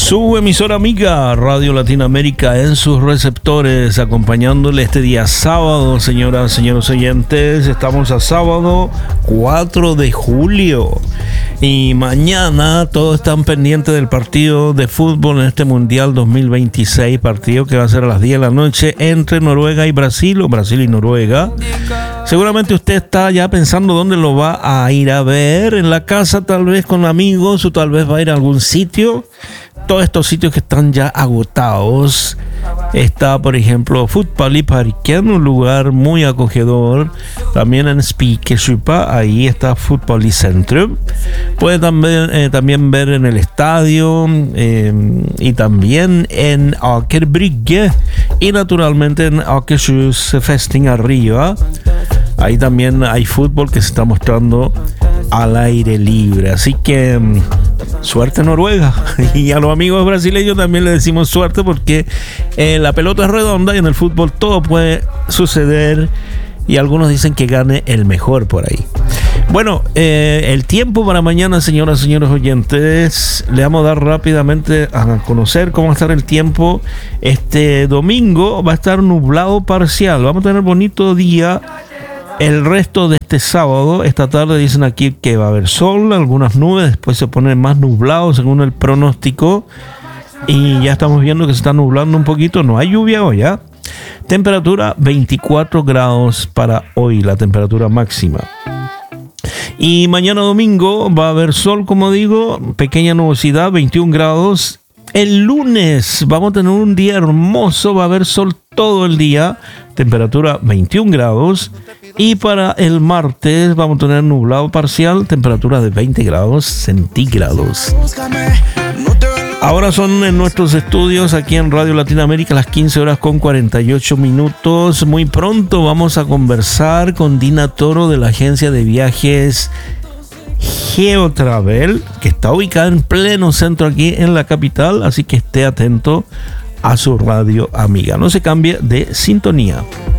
Su emisora amiga Radio Latinoamérica en sus receptores, acompañándole este día sábado, señoras, señores oyentes. Estamos a sábado 4 de julio y mañana todos están pendientes del partido de fútbol en este Mundial 2026, partido que va a ser a las 10 de la noche entre Noruega y Brasil, o Brasil y Noruega. Seguramente usted está ya pensando dónde lo va a ir a ver, en la casa tal vez con amigos, o tal vez va a ir a algún sitio. Todos estos sitios que están ya agotados. Está, por ejemplo, Fútbol y Parken, un lugar muy acogedor. También en Spikersuppa, ahí está Fútbol y Centrum. Puede también ver en el estadio y también en Aker Brygge y naturalmente en Akershus Festing arriba. Ahí también hay fútbol que se está mostrando al aire libre. Así que suerte Noruega. Y a los amigos brasileños también les decimos suerte, porque la pelota es redonda y en el fútbol todo puede suceder. Y algunos dicen que gane el mejor por ahí. Bueno, el tiempo para mañana, señoras y señores oyentes, le vamos a dar rápidamente a conocer cómo va a estar el tiempo. Este domingo va a estar nublado parcial. Vamos a tener bonito día. El resto de este sábado, esta tarde dicen aquí que va a haber sol, algunas nubes, después se pone más nublado según el pronóstico. Y ya estamos viendo que se está nublando un poquito, no hay lluvia hoy, ¿ya? Temperatura 24 grados para hoy, la temperatura máxima. Y mañana domingo va a haber sol, como digo, pequeña nubosidad, 21 grados. El lunes vamos a tener un día hermoso, va a haber sol todo el día, temperatura 21 grados. Y para el martes vamos a tener nublado parcial, temperatura de 20 grados centígrados. Ahora son en nuestros estudios aquí en Radio Latinoamérica las 15 horas con 48 minutos. Muy pronto vamos a conversar con Dina Toro de la agencia de viajes Geotravel, que está ubicada en pleno centro aquí en la capital, así que esté atento a su radio amiga. No se cambie de sintonía.